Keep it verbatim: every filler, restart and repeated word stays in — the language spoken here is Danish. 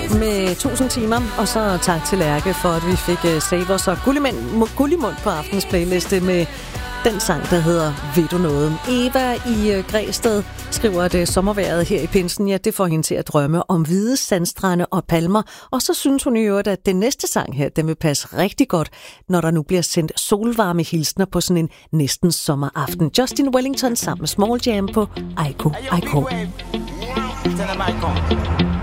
med tusind timer, og så tak til Lærke for, at vi fik uh, Savers og Gullimund på aftens playliste med den sang, der hedder Ved du noget? Eva i uh, Græsted skriver, at uh, sommerværet her i pinsen, ja, det får hende til at drømme om hvide sandstrande og palmer, og så synes hun i øvrigt, at den næste sang her, den vil passe rigtig godt, når der nu bliver sendt solvarme hilsner på sådan en næsten sommeraften. Justin Wellington sammen med Small Jam på Aiko Aiko. Tell them I come.